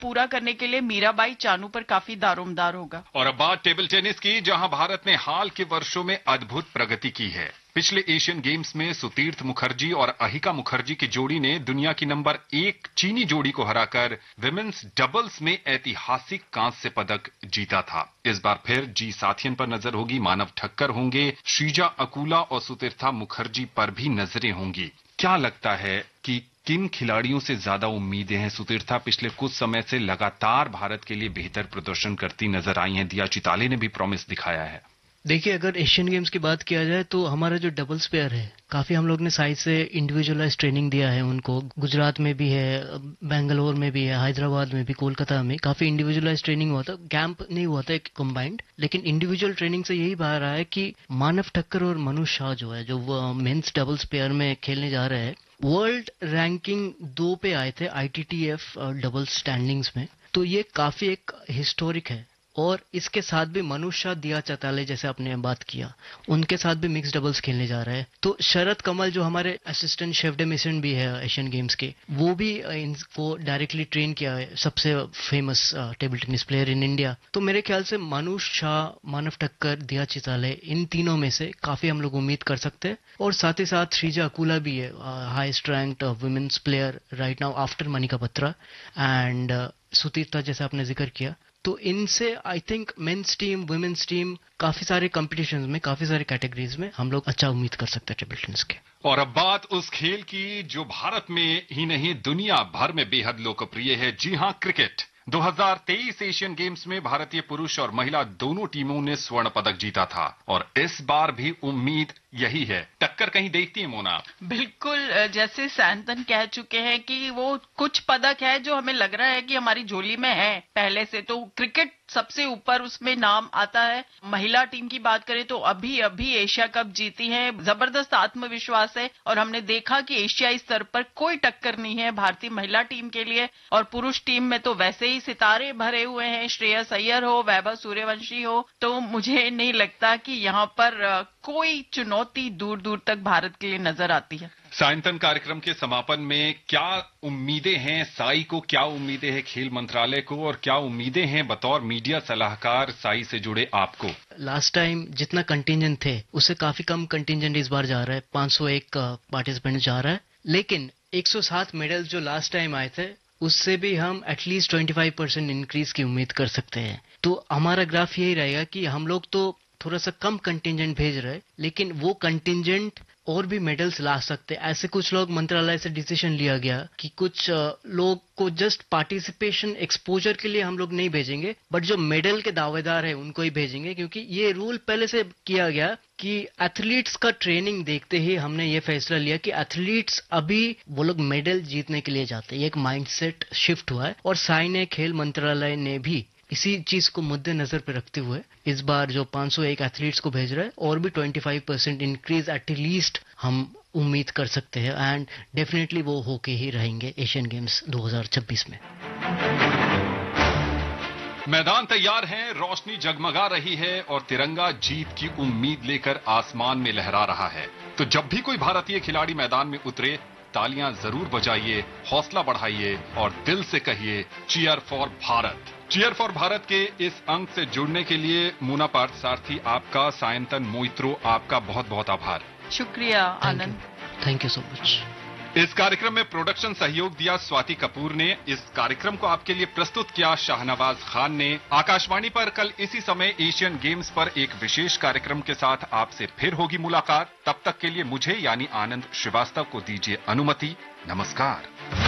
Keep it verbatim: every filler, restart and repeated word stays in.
पूरा करने के लिए मीराबाई चानू पर काफी दारोमदार होगा। और अब बात टेबल टेनिस की, जहां भारत ने हाल के वर्षों में अद्भुत प्रगति की है। पिछले एशियन गेम्स में सुतीर्थ मुखर्जी और अहिका मुखर्जी की जोड़ी ने दुनिया की नंबर एक चीनी जोड़ी को हराकर विमेन्स डबल्स में ऐतिहासिक कांस्य पदक जीता था। इस बार फिर जी साथियन पर नजर होगी, मानव ठक्कर होंगे, श्रीजा अकूला और सुतीर्था मुखर्जी पर भी नजरें होंगी। क्या लगता है कि किन खिलाड़ियों से ज्यादा उम्मीदें हैं? सुतीर्था पिछले कुछ समय से लगातार भारत के लिए बेहतर प्रदर्शन करती नजर आई हैं। दिया चिताले ने भी प्रॉमिस दिखाया है। देखिए, अगर एशियन गेम्स की बात किया जाए तो हमारा जो डबल्स पेयर है, काफी हम लोग ने साइड से इंडिविजुअलाइज ट्रेनिंग दिया है उनको। गुजरात में भी है, बेंगलोर में भी है, हैदराबाद में भी, कोलकाता में काफी इंडिविजुअलाइज ट्रेनिंग हुआ था। कैंप नहीं हुआ था एक कंबाइंड, लेकिन इंडिविजुअल ट्रेनिंग से यही बाहर आया कि मानव ठक्कर और मनु शाह जो है, जो मेंस डबल्स पेयर में खेलने जा रहे हैं, वर्ल्ड रैंकिंग दो पे आए थे आईटीटीएफ डबल स्टैंडिंग्स में। तो ये काफी एक हिस्टोरिक है। और इसके साथ भी मनु शाह, दिया चताले जैसे आपने बात किया, उनके साथ भी मिक्स डबल्स खेलने जा रहे हैं। तो शरद कमल जो हमारे असिस्टेंट शेफ डे मिशन भी है एशियन गेम्स के, वो भी इनको डायरेक्टली ट्रेन किया है, सबसे famous table tennis player in India. तो मेरे ख्याल से मनु शाह, मानव ठक्कर, दिया चिताले, इन तीनों में से काफी हम लोग उम्मीद कर सकते हैं। और साथ ही साथ श्रीजा अकूला भी है, highest ranked women's player right now after Manika Batra and Sutirtha जैसे आपने जिक्र किया। तो इनसे I think men's team, women's team, काफी सारे कॉम्पिटिशन्स में, काफी सारे कैटेगरीज में हम लोग अच्छा उम्मीद कर सकते हैं टेबल टेनिस के। और अब बात उस खेल की जो भारत में ही नहीं दुनिया भर में बेहद लोकप्रिय है। जी हां, क्रिकेट। दो हज़ार तेईस एशियन गेम्स में भारतीय पुरुष और महिला दोनों टीमों ने स्वर्ण पदक जीता था और इस बार भी उम्मीद यही है। टक्कर कहीं देखती है मोना? बिल्कुल, जैसे सैंतन कह चुके हैं कि वो कुछ पदक है जो हमें लग रहा है कि हमारी झोली में है पहले से। तो क्रिकेट सबसे ऊपर उसमें नाम आता है। महिला टीम की बात करें तो अभी अभी एशिया कप जीती है, जबरदस्त आत्मविश्वास है और हमने देखा कि एशियाई स्तर पर कोई टक्कर नहीं है भारतीय महिला टीम के लिए। और पुरुष टीम में तो वैसे ही सितारे भरे हुए हैं, श्रेयस अय्यर हो, वैभव सूर्यवंशी हो। तो मुझे नहीं लगता कि यहाँ पर कोई चुनौती दूर दूर तक भारत के लिए नजर आती है। सायंतन कार्यक्रम के समापन में क्या उम्मीदें हैं साई को, क्या उम्मीदें हैं खेल मंत्रालय को और क्या उम्मीदें हैं बतौर मीडिया सलाहकार साई से जुड़े आपको? लास्ट टाइम जितना कंटिंजेंट थे उससे काफी कम कंटिंजेंट इस बार जा रहा है, पाँच सौ एक पार्टिसिपेंट जा रहा है। लेकिन एक सौ सात मेडल जो लास्ट टाइम आए थे उससे भी हम एटलीस्ट पच्चीस परसेंट इंक्रीज की उम्मीद कर सकते हैं। तो हमारा ग्राफ यही रहेगा कि हम लोग तो थोड़ा सा कम कंटिंजेंट भेज रहे हैं, लेकिन वो कंटिंजेंट और भी मेडल्स ला सकते हैं। ऐसे कुछ लोग मंत्रालय से डिसीजन लिया गया कि कुछ लोग को जस्ट पार्टिसिपेशन एक्सपोजर के लिए हम लोग नहीं भेजेंगे, बट जो मेडल के दावेदार है उनको ही भेजेंगे। क्योंकि ये रूल पहले से किया गया कि एथलीट्स का ट्रेनिंग देखते ही हमने ये फैसला लिया कि एथलीट्स अभी वो लोग मेडल जीतने के लिए जाते हैं। एक माइंडसेट शिफ्ट हुआ है और साई ने, खेल मंत्रालय ने भी इसी चीज को मद्देनजर पे रखते हुए इस बार जो पाँच सौ एक एथलीट्स को भेज रहे हैं और भी पच्चीस परसेंट इंक्रीज एटलीस्ट हम उम्मीद कर सकते हैं। एंड डेफिनेटली वो होके ही रहेंगे एशियन गेम्स दो हज़ार छब्बीस में। मैदान तैयार है, रोशनी जगमगा रही है और तिरंगा जीत की उम्मीद लेकर आसमान में लहरा रहा है। तो जब भी कोई भारतीय खिलाड़ी मैदान में उतरे, तालियां जरूर बजाइए, हौसला बढ़ाइए और दिल से कहिए cheer for Bharat. Cheer for Bharat के इस अंक से जुड़ने के लिए मुना पार्थसारथी आपका, सायंतन मोइत्रो आपका बहुत बहुत आभार। शुक्रिया आनंद, थैंक यू सो मच। इस कार्यक्रम में प्रोडक्शन सहयोग दिया स्वाति कपूर ने। इस कार्यक्रम को आपके लिए प्रस्तुत किया शाहनवाज खान ने। आकाशवाणी पर कल इसी समय एशियन गेम्स पर एक विशेष कार्यक्रम के साथ आपसे फिर होगी मुलाकात। तब तक के लिए मुझे यानी आनंद श्रीवास्तव को दीजिए अनुमति। नमस्कार।